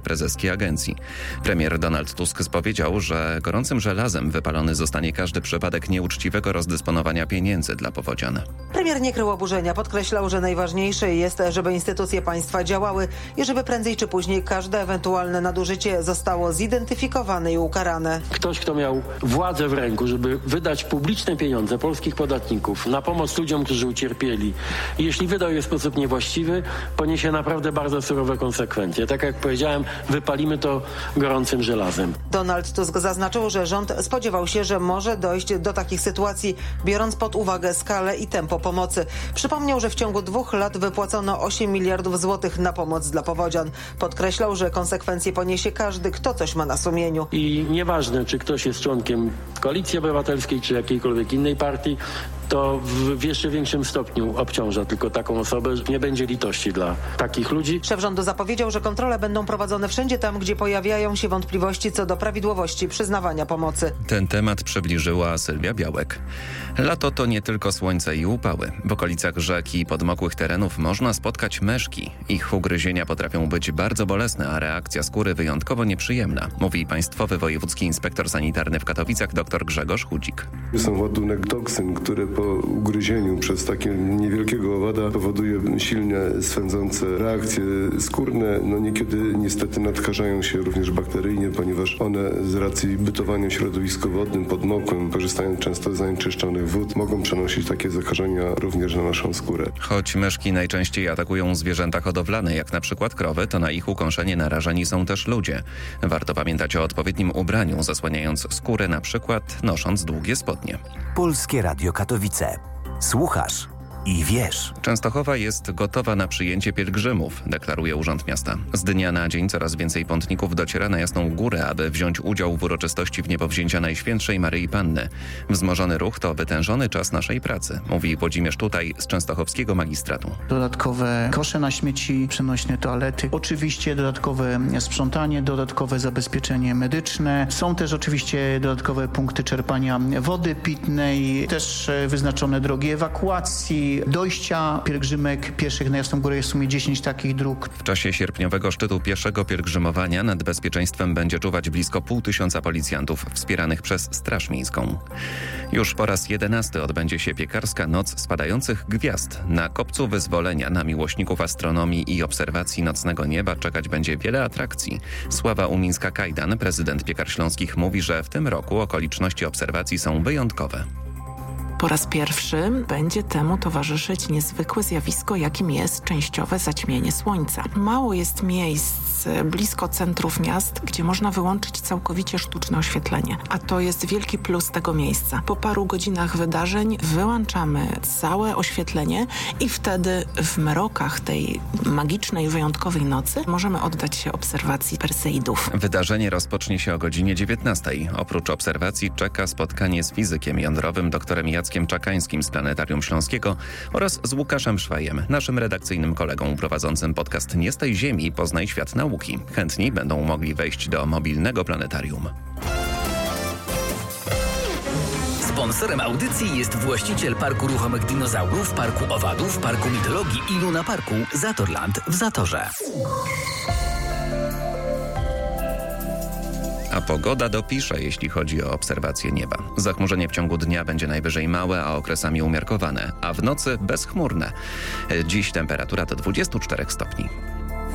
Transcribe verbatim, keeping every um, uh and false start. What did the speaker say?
prezeski agencji. Premier Donald Tusk powiedział, że gorącym żelazem wypalony zostanie każdy przypadek nieuczciwego rozdysponowania pieniędzy dla powodzian. Premier nie krył oburzenia, podkreślał, że najważniejsze jest, żeby instytucje państwa działały i żeby prędzej czy później każde ewentualne nadużycie zostało zidentyfikowane i ukarane. Ktoś, kto miał władzę w ręku, żeby wydać publiczne pieniądze polskich podatników na pomoc ludziom, którzy ucierpieli, i jeśli wydał je w sposób niewłaściwy, poniesie naprawdę bardzo surowe konsekwencje. Tak jak powiedziałem, wypalimy to gorącym żelazem. Donald Tusk zaznaczył, że rząd spodziewał się, że może dojść do takich sytuacji, biorąc pod uwagę skalę i tempo pomocy. Przypomniał, że w ciągu dwóch lat wypłacono osiem miliardów złotych na pomoc dla powodzian. Podkreślał, że konsekwencje poniesie każdy, kto coś ma na sumieniu. I nieważne, czy ktoś jest członkiem Koalicji Obywatelskiej, czy jakiejkolwiek innej partii, to w, w jeszcze większym stopniu obciąża tylko taką osobę, że nie będzie litości dla takich ludzi. Szef rządu zapowiedział, że kontrole będą prowadzone wszędzie tam, gdzie pojawiają się wątpliwości co do prawidłowości przyznawania pomocy. Ten temat przybliżyła Sylwia Białek. Lato to nie tylko słońce i upały. W okolicach rzek i podmokłych terenów można spotkać myszki. Ich ugryzienia potrafią być bardzo bolesne, a reakcja skóry wyjątkowo nieprzyjemna, mówi Państwowy Wojewódzki Inspektor Sanitarny w Katowicach dr Grzegorz Chudzik. Jest ładunek toksyn, który po ugryzieniu przez takiego niewielkiego owada powoduje silnie swędzące reakcje skórne. No niekiedy niestety nadkarzają się również bakteryjnie, ponieważ one z racji bytowania w środowisku wodnym, podmokłym, korzystając często z zanieczyszczonych wód, mogą przenosić takie zakażenia również na naszą skórę. Choć myszki najczęściej atakują zwierzęta hodowlane, jak na przykład krowy, to na ich ukąszenie narażeni są też ludzie. Warto pamiętać o odpowiednim ubraniu, zasłaniając skórę, na przykład nosząc długie spodnie. Polskie Radio Katowice. Słuchasz i wiesz. Częstochowa jest gotowa na przyjęcie pielgrzymów, deklaruje Urząd Miasta. Z dnia na dzień coraz więcej pątników dociera na Jasną Górę, aby wziąć udział w uroczystości Wniebowzięcia Najświętszej Maryi Panny. Wzmożony ruch to wytężony czas naszej pracy, mówi Włodzimierz Tutaj z częstochowskiego magistratu. Dodatkowe kosze na śmieci, przenośne toalety, oczywiście dodatkowe sprzątanie, dodatkowe zabezpieczenie medyczne. Są też oczywiście dodatkowe punkty czerpania wody pitnej, też wyznaczone drogi ewakuacji, dojścia pielgrzymek pieszych na Jasną Górę. Jest w sumie dziesięć takich dróg. W czasie sierpniowego szczytu pieszego pielgrzymowania nad bezpieczeństwem będzie czuwać blisko pół tysiąca policjantów wspieranych przez Straż Miejską. Już po raz jedenasty odbędzie się piekarska Noc Spadających Gwiazd. Na Kopcu Wyzwolenia na miłośników astronomii i obserwacji nocnego nieba czekać będzie wiele atrakcji. Sława Umińska-Kajdan, prezydent Piekar Śląskich, mówi, że w tym roku okoliczności obserwacji są wyjątkowe. Po raz pierwszy będzie temu towarzyszyć niezwykłe zjawisko, jakim jest częściowe zaćmienie słońca. Mało jest miejsc blisko centrów miast, gdzie można wyłączyć całkowicie sztuczne oświetlenie. A to jest wielki plus tego miejsca. Po paru godzinach wydarzeń wyłączamy całe oświetlenie i wtedy w mrokach tej magicznej, wyjątkowej nocy możemy oddać się obserwacji Perseidów. Wydarzenie rozpocznie się o godzinie dziewiętnastej. Oprócz obserwacji czeka spotkanie z fizykiem jądrowym doktorem Jackiem Czakańskim z Planetarium Śląskiego oraz z Łukaszem Szwajem, naszym redakcyjnym kolegą prowadzącym podcast Nie z tej Ziemi, poznaj świat nauki. Chętni będą mogli wejść do mobilnego planetarium. Sponsorem audycji jest właściciel Parku Ruchomych Dinozaurów, Parku Owadów, Parku Mitologii i Luna Parku Zatorland w Zatorze. A pogoda dopisze, jeśli chodzi o obserwację nieba. Zachmurzenie w ciągu dnia będzie najwyżej małe, a okresami umiarkowane, a w nocy bezchmurne. Dziś temperatura do dwudziestu czterech stopni.